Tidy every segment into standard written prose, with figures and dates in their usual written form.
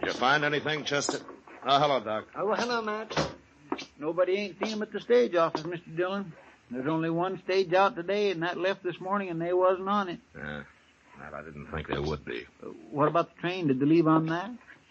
Did you find anything, Chester? Oh, hello, Doc. Oh, well, hello, Matt. Nobody ain't seen him at the stage office, Mr. Dillon. There's only one stage out today, and that left this morning, and they wasn't on it. Yeah. Well, I didn't think there would be. What about the train? Did they leave on that?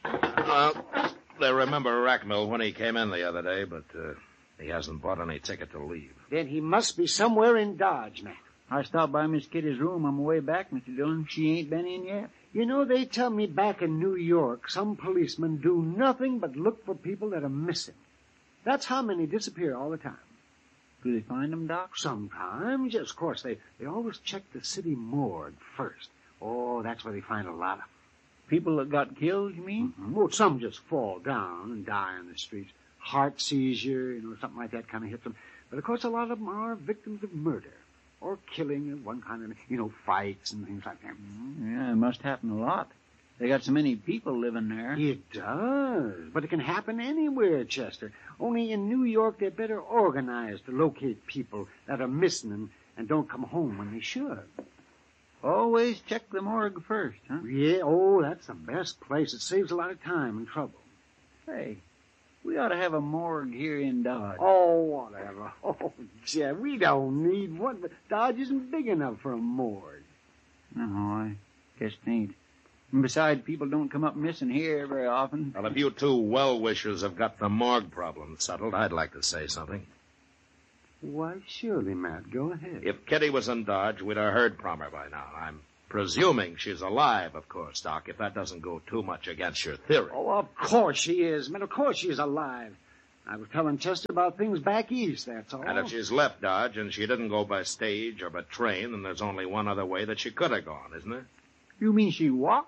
They remember Rackmill when he came in the other day, but he hasn't bought any ticket to leave. Then he must be somewhere in Dodge, Matt. I stopped by Miss Kitty's room on my way back, Mr. Dillon. She ain't been in yet. You know, they tell me back in New York, some policemen do nothing but look for people that are missing. That's how many disappear all the time. Do they find them, Doc? Sometimes, yes, of course. They always check the city morgue first. Oh, that's where they find a lot of People that got killed, you mean? Mm-hmm. Well, some just fall down and die on the streets. Heart seizure, something like that kind of hits them. But, of course, a lot of them are victims of murder or killing of one kind of, fights and things like that. Yeah, it must happen a lot. They got so many people living there. It does. But it can happen anywhere, Chester. Only in New York they're better organized to locate people that are missing and don't come home when they should. Always check the morgue first, huh? Yeah, oh, that's the best place. It saves a lot of time and trouble. Hey, we ought to have a morgue here in Dodge. Oh, whatever. Oh, Jeff, we don't need one, but Dodge isn't big enough for a morgue. No, I guess it ain't. And besides, people don't come up missing here very often. Well, if you two well-wishers have got the morgue problem settled, I'd like to say something. Why, surely, Matt. Go ahead. If Kitty was in Dodge, we'd have heard from her by now. I'm presuming she's alive, of course, Doc, if that doesn't go too much against your theory. Oh, of course she is, man. Of course she's alive. I was telling Chester about things back east, that's all. And if she's left Dodge and she didn't go by stage or by train, then there's only one other way that she could have gone, isn't there? You mean she walked?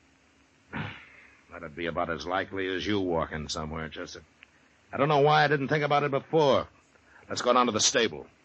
That'd be about as likely as you walking somewhere, Chester. I don't know why I didn't think about it before. Let's go down to the stable.